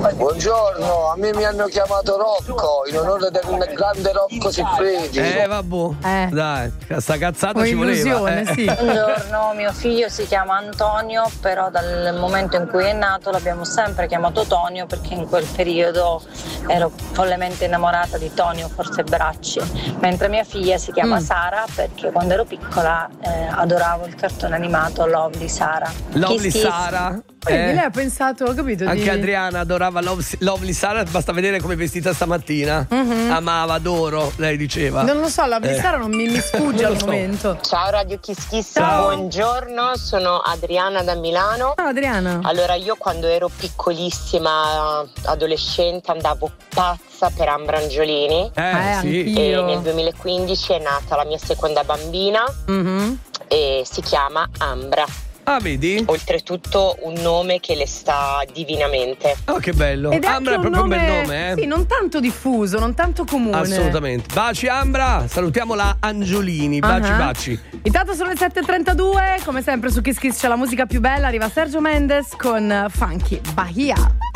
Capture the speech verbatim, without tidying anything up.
Buongiorno, a me mi hanno chiamato Rocco in onore del grande Rocco Siffredi. Eh vabbè, eh. dai, sta cazzata o ci voleva. Eh. Sì. Buongiorno, mio figlio si chiama Antonio, però dal momento in cui è nato l'abbiamo sempre chiamato Tonio perché in quel periodo ero follemente innamorata di Tonio, forse Bracci, mentre mia figlia si chiama mm. Sara perché quando ero piccola eh, adoravo il cartone animato Lovely Sara. Lovely Kiss, Sara. Quindi eh. lei ha pensato, ho capito. Anche di... Adriana adorava Love, Lovely Sara, basta vedere come è vestita stamattina. Mm-hmm. Amava, adoro, lei diceva. Non lo so, Lovely eh. Sara non mi, mi sfugge al so. momento. Ciao Radio Kiss Kiss, buongiorno, sono Adriana da Milano. Ciao Adriana. Allora io quando ero piccolissima, adolescente, andavo pazza per Ambra Angiolini. Eh, eh sì. E nel duemilaquindici è nata la mia seconda bambina mm-hmm. e si chiama Ambra. Ah, vedi? Oltretutto un nome che le sta divinamente. Oh, che bello. Ed è Ambra è proprio nome, un bel nome, eh? Sì, non tanto diffuso, non tanto comune. Assolutamente. Baci Ambra, salutiamo la Angiolini. Baci, uh-huh. baci. Intanto sono le sette e trentadue, come sempre su Kiss Kiss c'è la musica più bella, arriva Sergio Mendes con Funky Bahia.